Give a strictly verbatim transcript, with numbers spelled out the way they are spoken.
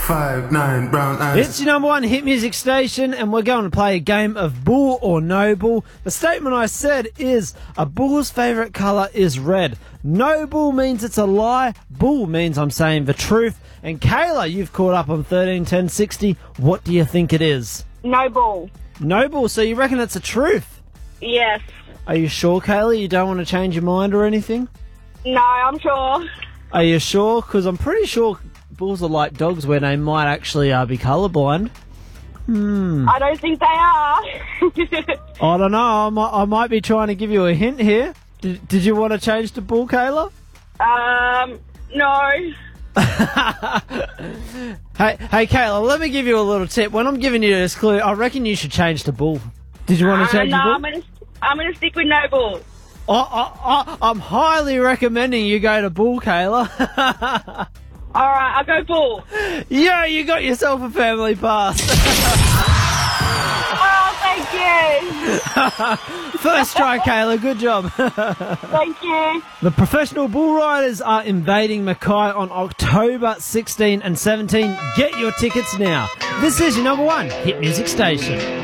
five, nine, brown eyes. It's your number one hit music station, and we're going to play a game of Bull or No Bull. The statement I said is, a bull's favourite colour is red. No bull means it's a lie. Bull means I'm saying the truth. And Kayla, you've caught up on thirteen ten sixty. What do you think it is? No bull. No bull, so you reckon it's the truth? Yes. Are you sure, Kayla? You don't want to change your mind or anything? No, I'm sure. Are you sure? Because I'm pretty sure bulls are like dogs where they might actually uh, be colourblind. Hmm. I don't think they are. I don't know. I might, I might be trying to give you a hint here. Did, did you want to change to bull, Kayla? Um, no. hey, hey, Kayla, let me give you a little tip. When I'm giving you this clue, I reckon you should change to bull. Did you want to change uh, to no, bull? I'm going to I'm gonna stick with no bull. I, I, I, I'm highly recommending you go to bull, Kayla. All right, I'll go bull. Yeah, you got yourself a family pass. Oh, thank you. First try, Kayla. Good job. Thank you. The professional bull riders are invading Mackay on October sixteenth and seventeenth. Get your tickets now. This is your number one hit music station.